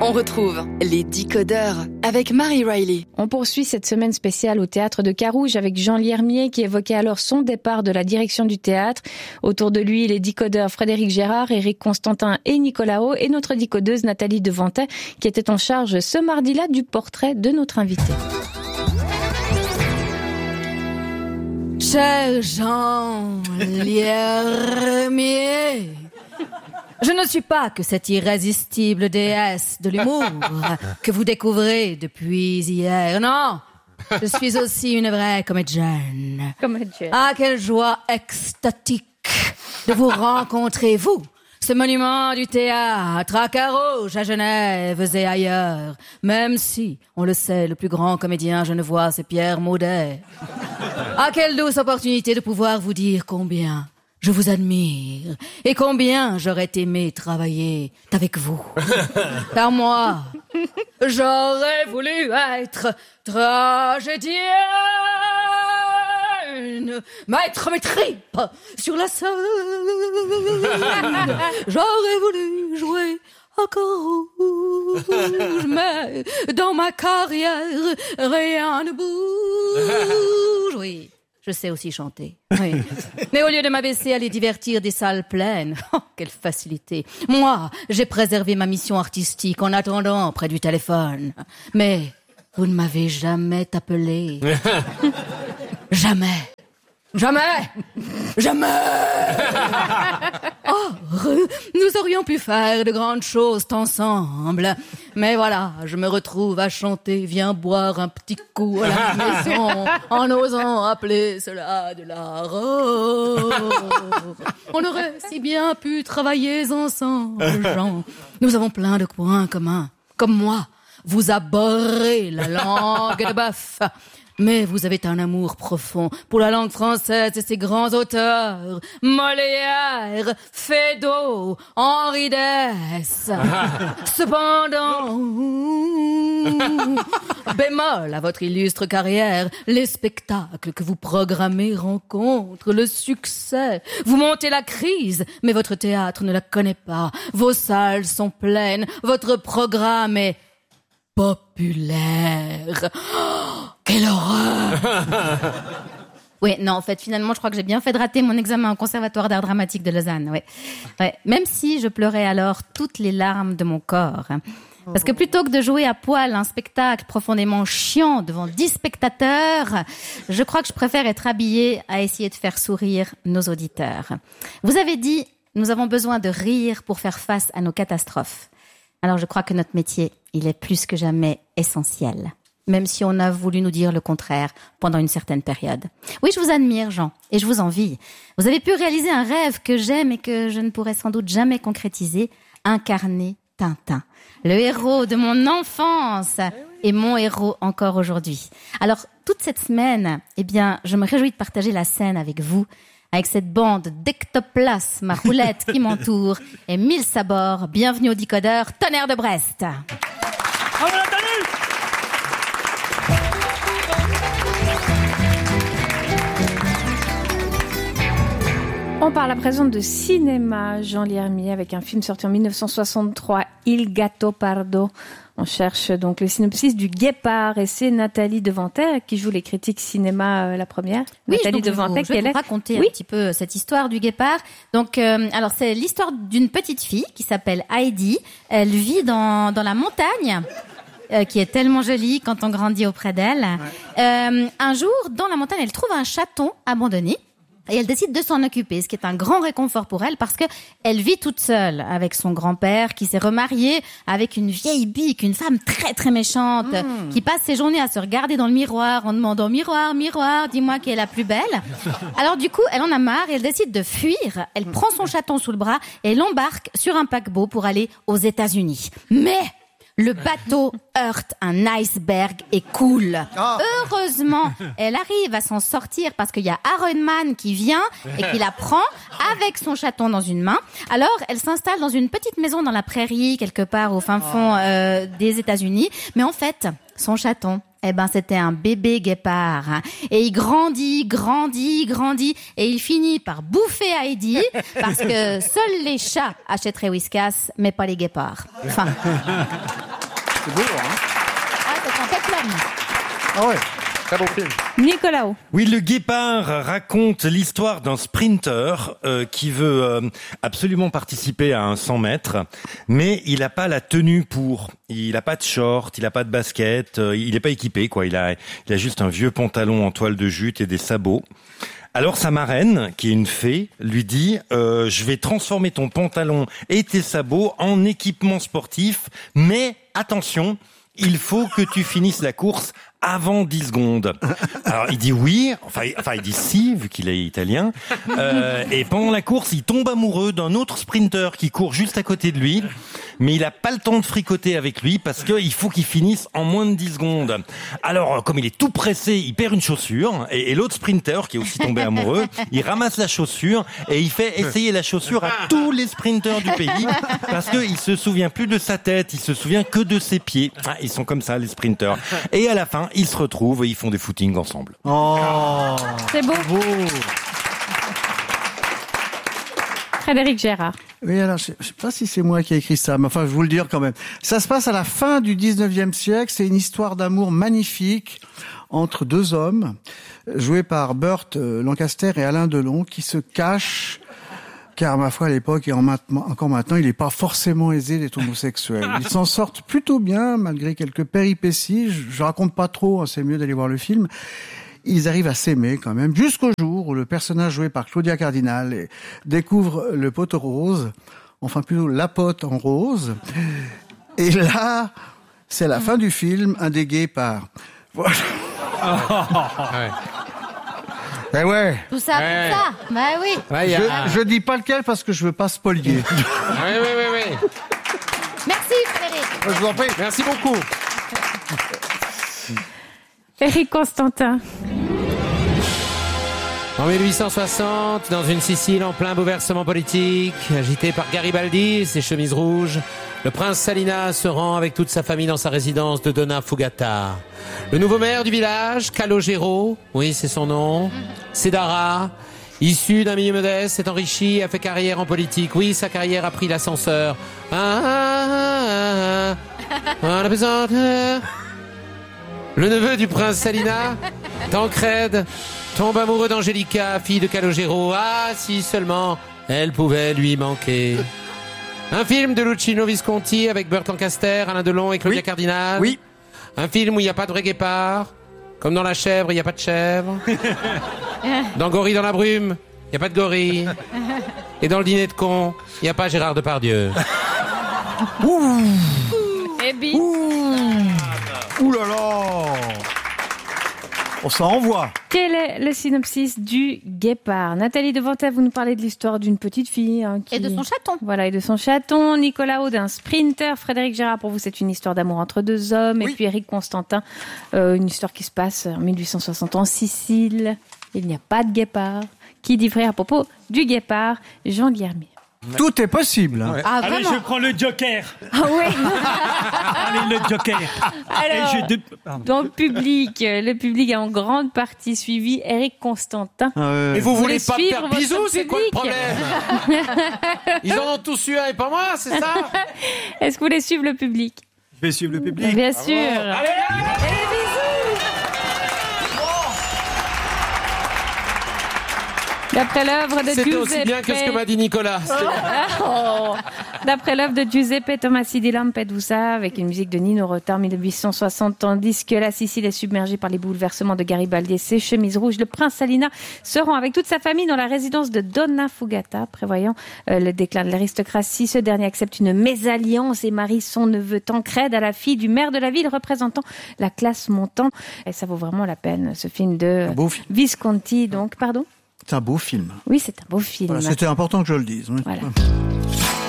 On retrouve les Décodeurs avec Marie Riley. On poursuit cette semaine spéciale au Théâtre de Carouge avec Jean Liermier qui évoquait alors son départ de la direction du théâtre. Autour de lui, les décodeurs Frédéric Gérard, Éric Constantin et Nicolas Haut et notre décodeuse Nathalie Devantet qui était en charge ce mardi-là du portrait de notre invité. Cher Jean Liermier, je ne suis pas que cette irrésistible déesse de l'humour que vous découvrez depuis hier. Non, je suis aussi une vraie comédienne. Ah, quelle joie extatique de vous rencontrer, vous, ce monument du théâtre à Carouge, à Genève et ailleurs. Même si, on le sait, le plus grand comédien genevois, c'est Pierre Maudet. Ah, quelle douce opportunité de pouvoir vous dire combien je vous admire et combien j'aurais aimé travailler avec vous. Car moi, j'aurais voulu être tragédienne, mettre mes tripes sur la scène. J'aurais voulu jouer à Carouge, mais dans ma carrière, rien ne bouge. Oui. Je sais aussi chanter. Oui. Mais au lieu de m'abaisser à les divertir des salles pleines, oh, quelle facilité. Moi, j'ai préservé ma mission artistique en attendant près du téléphone. Mais vous ne m'avez jamais appelé. Jamais. Jamais. Jamais. Oh, nous aurions pu faire de grandes choses ensemble. Mais voilà, je me retrouve à chanter « Viens boire un petit coup à la maison » en osant appeler cela de l'art. Oh, on aurait si bien pu travailler ensemble, Jean. Nous avons plein de points communs. Comme moi, vous abhorrez la langue de bœuf. Mais vous avez un amour profond pour la langue française et ses grands auteurs. Molière, Feydeau, Henri Dess. Cependant, bémol à votre illustre carrière, les spectacles que vous programmez rencontrent le succès. Vous montez la crise, mais votre théâtre ne la connaît pas. Vos salles sont pleines, votre programme est populaire. Oh, quelle horreur! Oui, non, en fait, finalement, je crois que j'ai bien fait de rater mon examen au Conservatoire d'art dramatique de Lausanne, ouais. Même si je pleurais alors toutes les larmes de mon corps. Parce que plutôt que de jouer à poil un spectacle profondément chiant devant 10 spectateurs, je crois que je préfère être habillée à essayer de faire sourire nos auditeurs. Vous avez dit, nous avons besoin de rire pour faire face à nos catastrophes. Alors je crois que notre métier, il est plus que jamais essentiel. Même si on a voulu nous dire le contraire pendant une certaine période. Oui, je vous admire, Jean, et je vous envie. Vous avez pu réaliser un rêve que j'aime et que je ne pourrai sans doute jamais concrétiser, incarner Tintin, le héros de mon enfance et mon héros encore aujourd'hui. Alors, toute cette semaine, eh bien, je me réjouis de partager la scène avec vous, avec cette bande d'ectoplasmes à roulettes qui m'entoure et 1000 sabords. Bienvenue au Décodeur, Tonnerre de Brest. On parle à présent de cinéma, Jean Liermier, avec un film sorti en 1963, Il Gattopardo. On cherche donc le synopsis du Guépard et c'est Nathalie Devantet qui joue les critiques cinéma la première. Oui, Nathalie Devantet, je vais vous raconter un petit peu cette histoire du Guépard. Donc, alors c'est l'histoire d'une petite fille qui s'appelle Heidi. Elle vit dans la montagne. Qui est tellement jolie quand on grandit auprès d'elle. Ouais. Un jour, dans la montagne, elle trouve un chaton abandonné. Et elle décide de s'en occuper, ce qui est un grand réconfort pour elle parce que elle vit toute seule avec son grand-père qui s'est remarié avec une vieille bique, une femme très très méchante qui passe ses journées à se regarder dans le miroir en demandant miroir, miroir, dis-moi qui est la plus belle. Alors du coup, elle en a marre et elle décide de fuir. Elle prend son chaton sous le bras et l'embarque sur un paquebot pour aller aux États-Unis. Mais le bateau heurte un iceberg et coule. Oh. Heureusement, elle arrive à s'en sortir parce qu'il y a Iron Man qui vient et qui la prend avec son chaton dans une main. Alors, elle s'installe dans une petite maison dans la prairie, quelque part au fin fond des États-Unis. Mais en fait, son chaton, c'était un bébé guépard. Et il grandit, et il finit par bouffer Heidi, parce que seuls les chats achèteraient Whiskas, mais pas les guépards. Enfin. C'est beau, hein. Ah, ça sent peplum. Ah ouais. Très bon film. Nicolas. Oui, Le Guépard raconte l'histoire d'un sprinter qui veut absolument participer à un 100 mètres, mais il n'a pas la tenue pour. Il n'a pas de short, il n'a pas de basket, il n'est pas équipé, quoi. Il a juste un vieux pantalon en toile de jute et des sabots. Alors sa marraine, qui est une fée, lui dit je vais transformer ton pantalon et tes sabots en équipement sportif, mais attention, il faut que tu finisses la course avant 10 secondes. Alors il dit oui, enfin il dit si, vu qu'il est italien. Et pendant la course, il tombe amoureux d'un autre sprinter qui court juste à côté de lui, mais il a pas le temps de fricoter avec lui parce que il faut qu'il finisse en moins de 10 secondes. Alors comme il est tout pressé, il perd une chaussure et l'autre sprinter qui est aussi tombé amoureux, il ramasse la chaussure et il fait essayer la chaussure à tous les sprinters du pays parce que il se souvient plus de sa tête, il se souvient que de ses pieds. Ah, ils sont comme ça les sprinters. Et à la fin, ils se retrouvent et ils font des footings ensemble. Oh, C'est beau. beau. Frédéric Gérard. Oui, alors, je sais pas si c'est moi qui ai écrit ça, mais enfin, je vais vous le dire quand même. Ça se passe à la fin du 19e siècle. C'est une histoire d'amour magnifique entre deux hommes, joués par Burt Lancaster et Alain Delon, qui se cachent, car ma foi, à l'époque et encore maintenant, il n'est pas forcément aisé d'être homosexuel. Ils s'en sortent plutôt bien, malgré quelques péripéties. Je raconte pas trop, hein, c'est mieux d'aller voir le film. Ils arrivent à s'aimer quand même, jusqu'au jour où le personnage joué par Claudia Cardinal découvre le pot rose, enfin plutôt la pote en rose. Et là, c'est la fin du film, un des guépards. Voilà. Ouais. Eh ouais. Tout ça, Ouais. tout ça. Bah oui. Ouais, Je dis pas lequel parce que je veux pas spolier. Oui. Merci, Frédéric. Je vous en prie. Merci beaucoup. Éric Constantin. En 1860, dans une Sicile en plein bouleversement politique, agité par Garibaldi et ses chemises rouges, le prince Salinas se rend avec toute sa famille dans sa résidence de Donna Fugata. Le nouveau maire du village, Calogero, oui c'est son nom, Cédara, issu d'un milieu modeste, s'est enrichi, a fait carrière en politique. Oui, sa carrière a pris l'ascenseur. La pesanteur. Le neveu du prince Salinas, Tancrède, tombe amoureux d'Angelica, fille de Calogero. Ah, si seulement elle pouvait lui manquer. Un film de Luchino Visconti avec Burt Lancaster, Alain Delon et Claudia Cardinal. Oui. Un film où il n'y a pas de vrai guépard. Comme dans La Chèvre, il n'y a pas de chèvre. Dans Gorille dans la brume, il n'y a pas de gorille. Et dans Le Dîner de con, il n'y a pas Gérard Depardieu. Et Bi. Ouh là là. On s'en envoie. Quel est le synopsis du Guépard? Nathalie Devantel, vous nous parlez de l'histoire d'une petite fille. Hein, Et de son chaton. Voilà, et de son chaton. Nicolas Aude, d'un sprinter. Frédéric Gérard, pour vous, c'est une histoire d'amour entre deux hommes. Oui. Et puis Éric Constantin, une histoire qui se passe en 1860 en Sicile. Il n'y a pas de guépard. Qui dit vrai à propos du Guépard? Jean Liermier. Tout est possible. Hein. Ah, Allez, vraiment. je prends le Joker. Ah oui. Allez, le Joker. Alors, Et pardon. dans le public a en grande partie suivi Éric Constantin. Et vous voulez voulez pas me suivre faire votre bisous, c'est quoi le public problème? Ils en ont tous eu un et pas moi, c'est ça? Est-ce que vous voulez suivre le public? Je vais suivre le public. Bien sûr. Allez, D'après l'œuvre de c'était aussi Giuseppe. bien que ce que m'a dit Nicolas. Oh. D'après l'œuvre de Giuseppe Tomasi di Lampedusa, avec une musique de Nino Rota en 1860, tandis que la Sicile est submergée par les bouleversements de Garibaldi et ses chemises rouges, le prince Salinas se rend avec toute sa famille dans la résidence de Donna Fugata, prévoyant le déclin de l'aristocratie. Ce dernier accepte une mésalliance et marie son neveu Tancrède à la fille du maire de la ville, représentant la classe montante. Et ça vaut vraiment la peine, ce film de Un beau film. Visconti, donc, pardon? C'est un beau film. Oui, c'est un beau film. Voilà, c'était important que je le dise. Oui. Voilà.